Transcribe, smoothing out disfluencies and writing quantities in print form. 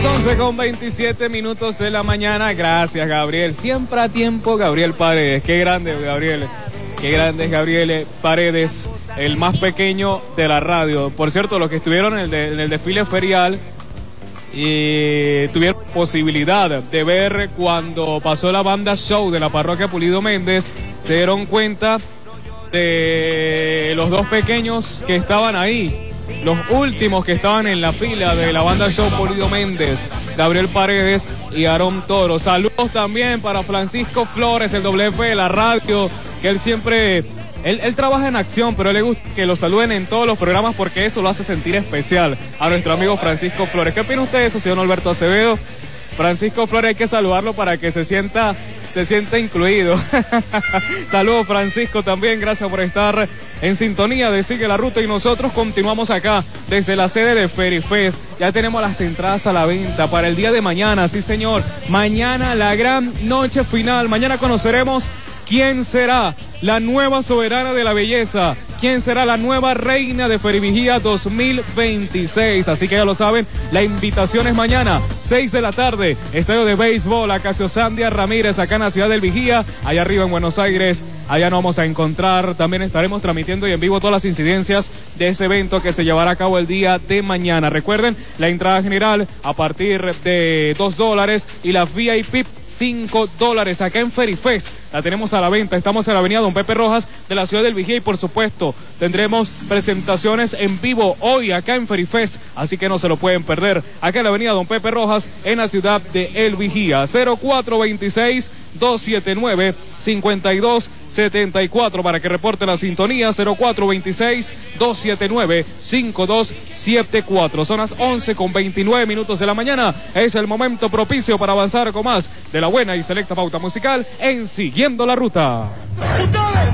11:27 de la mañana. Gracias, Gabriel. Siempre a tiempo, Gabriel Paredes. Qué grande, Gabriel. Qué grande es Gabriel Paredes, el más pequeño de la radio. Por cierto, los que estuvieron en el desfile ferial y tuvieron posibilidad de ver cuando pasó la banda show de la parroquia Pulido Méndez, se dieron cuenta de los dos pequeños que estaban ahí, los últimos que estaban en la fila de la banda show Pulido Méndez, Gabriel Paredes y Aarón Toro. Saludos también para Francisco Flores, el WF de la radio, que él siempre... Él trabaja en acción, pero le gusta que lo saluden en todos los programas porque eso lo hace sentir especial a nuestro amigo Francisco Flores. ¿Qué opina usted de eso, señor Alberto Acevedo? Francisco Flores, hay que saludarlo para que se sienta incluido. Saludos, Francisco, también. Gracias por estar en sintonía de Sigue la Ruta. Y nosotros continuamos acá desde la sede de Ferifest. Ya tenemos las entradas a la venta para el día de mañana. Sí, señor. Mañana la gran noche final. Mañana conoceremos quién será la nueva soberana de la belleza, quién será la nueva reina de Ferivigía 2026. Así que ya lo saben, la invitación es mañana, 6 de la tarde, estadio de béisbol, Acacio Sandia Ramírez, acá en la ciudad del Vigía, allá arriba en Buenos Aires. Allá nos vamos a encontrar, también estaremos transmitiendo y en vivo todas las incidencias de este evento que se llevará a cabo el día de mañana. Recuerden, la entrada general a partir de $2 y la VIP $5 acá en Ferifest. La tenemos a la venta, estamos en la avenida Don Pepe Rojas de la ciudad del Vigía y por supuesto tendremos presentaciones en vivo hoy acá en Ferifest, así que no se lo pueden perder. Acá en la avenida Don Pepe Rojas en la ciudad de El Vigía. 0426-279-5274 para que reporte la sintonía. 0426-279-5274. Son las 11:29 de la mañana. Es el momento propicio para avanzar con más de la buena y selecta pauta musical en Siguiendo la Ruta.